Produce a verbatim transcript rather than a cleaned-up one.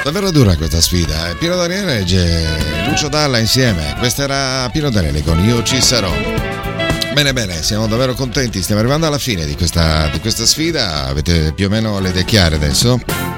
Davvero dura questa sfida. Pino Daniele e Lucio Dalla insieme. Questa era Pino Daniele con Io ci sarò. Bene, bene, siamo davvero contenti. Stiamo arrivando alla fine di questa, di questa sfida. Avete più o meno le idee chiare adesso?